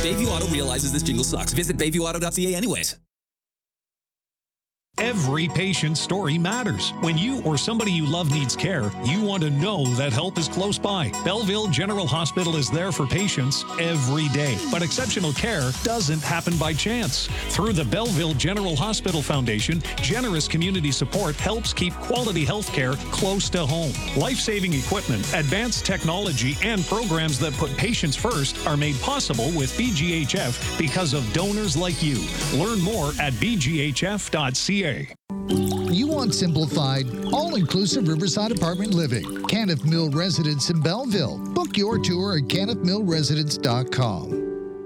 Bayview Auto realizes this jingle sucks. Visit BayviewAuto.ca anyways. Every patient's story matters. When you or somebody you love needs care, you want to know that help is close by. Belleville General Hospital is there for patients every day. But exceptional care doesn't happen by chance. Through the Belleville General Hospital Foundation, generous community support helps keep quality health care close to home. Life-saving equipment, advanced technology, and programs that put patients first are made possible with BGHF because of donors like you. Learn more at bghf.ca. You want simplified, all-inclusive Riverside apartment living. Caniff Mill Residence in Belleville. Book your tour at caniffmillresidence.com.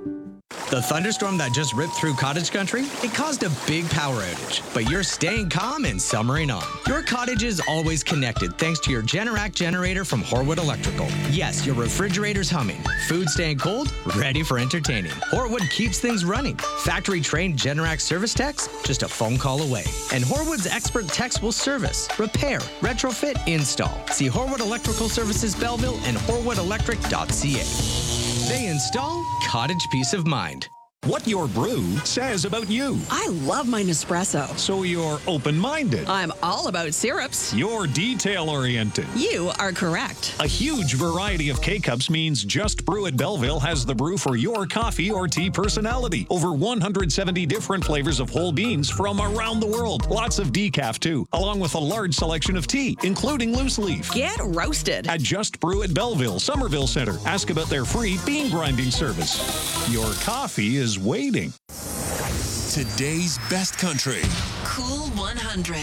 The thunderstorm that just ripped through cottage country, it caused a big power outage, but you're staying calm and summering on. Your cottage is always connected thanks to your Generac generator from Horwood Electrical. Yes, your refrigerator's humming, food staying cold, ready for entertaining. Horwood keeps things running. Factory-trained Generac service techs, just a phone call away. And Horwood's expert techs will service, repair, retrofit, install. See Horwood Electrical Services Belleville and horwoodelectric.ca. They install cottage peace of mind. What your brew says about you. I love my Nespresso. So you're open-minded. I'm all about syrups. You're detail-oriented. You are correct. A huge variety of K-Cups means Just Brew at Belleville has the brew for your coffee or tea personality. Over 170 different flavors of whole beans from around the world. Lots of decaf, too, along with a large selection of tea, including loose leaf. Get roasted. At Just Brew at Belleville, Somerville Center. Ask about their free bean grinding service. Your coffee is waiting. Today's best country. Cool 100.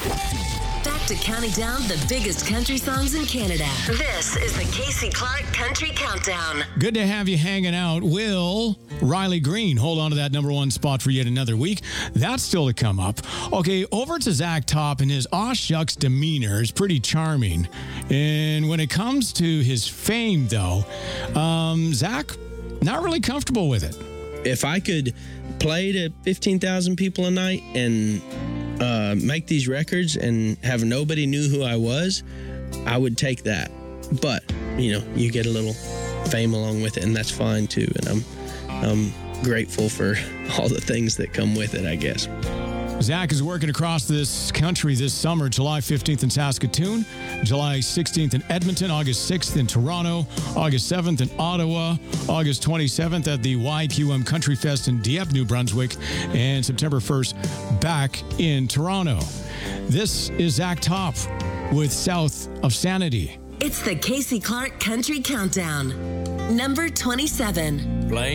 Back to counting down the biggest country songs in Canada. This is the Casey Clark Country Countdown. Good to have you hanging out. Will Riley Green hold on to that number one spot for yet another week? That's still to come up. Okay, over to Zach Top, and his aw shucks demeanor is pretty charming. And when it comes to his fame, though, Zach, not really comfortable with it. If I could play to 15,000 people a night and make these records and have nobody knew who I was, I would take that. But, you get a little fame along with it, and that's fine too. And I'm grateful for all the things that come with it, I guess. Zach is working across this country this summer, July 15th in Saskatoon, July 16th in Edmonton, August 6th in Toronto, August 7th in Ottawa, August 27th at the YQM Country Fest in Dieppe, New Brunswick, and September 1st back in Toronto. This is Zach Top with South of Sanity. It's the Casey Clark Country Countdown. Number 27. Playing